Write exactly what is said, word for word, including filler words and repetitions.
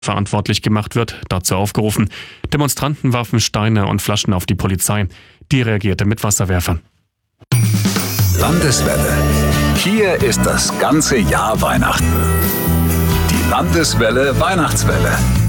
verantwortlich gemacht wird, dazu aufgerufen. Demonstranten warfen Steine und Flaschen auf die Polizei. Die reagierte mit Wasserwerfern. Landeswelle. Hier ist das ganze Jahr Weihnachten. Die Landeswelle Weihnachtswelle.